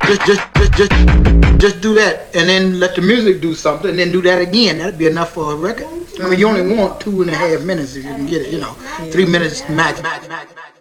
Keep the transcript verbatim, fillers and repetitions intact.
just, just, just, just, just do that, and then let the music do something, and then do that again. That'd be enough for a record. I mean, you only want two and a half minutes if you can get it. You know, three minutes max, max, max, max.